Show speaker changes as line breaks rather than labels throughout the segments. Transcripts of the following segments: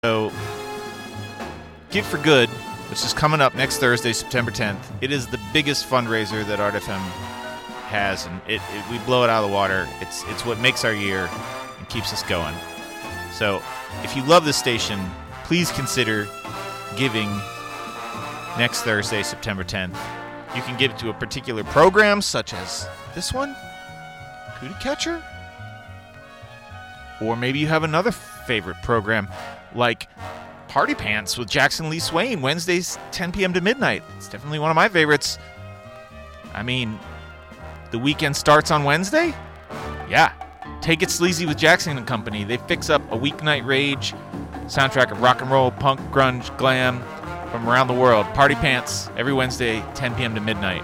So, Give for Good, which is coming up next Thursday, September 10th. It is the biggest fundraiser that Art FM has, and we blow it out of the water. It's what makes our year and keeps us going. So, if you love this station, please consider giving next Thursday, September 10th. You can give to a particular program, such as this one, Cootie Catcher. Or maybe you have another favorite program, like Party Pants with Jackson Lee Swain, Wednesdays, 10 p.m. to midnight. It's definitely one of my favorites. I mean, the weekend starts on Wednesday? Yeah. Take It Sleazy with Jackson and Company. They fix up a weeknight rage, soundtrack of rock and roll, punk, grunge, glam from around the world. Party Pants, every Wednesday, 10 p.m. to midnight.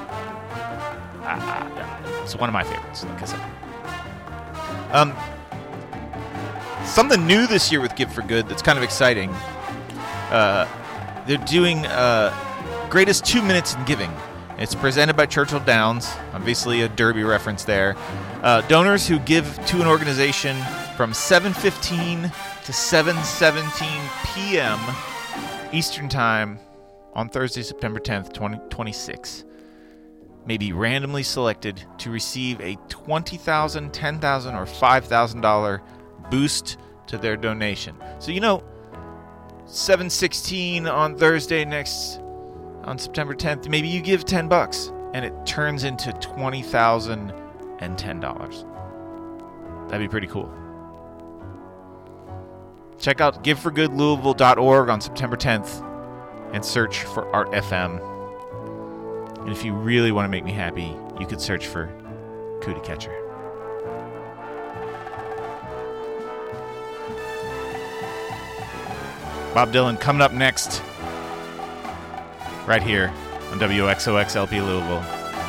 It's one of my favorites, like I said. Something new this year with Give for Good that's kind of exciting. They're doing Greatest 2 Minutes in Giving. It's presented by Churchill Downs, obviously a Derby reference there. Donors who give to an organization from 7:15 to 7:17 p.m. Eastern Time on Thursday, September 10th, 2026, may be randomly selected to receive a $20,000, $10,000, or $5,000 boost to their donation. So, 7:16 on Thursday on September 10th, maybe you give $10 and it turns into $20,010. That'd be pretty cool. Check out giveforgoodlouisville.org on September 10th and search for Art FM. And if you really want to make me happy, you could search for Cootie Catcher. Bob Dylan coming up next, right here on WXOX LP Louisville.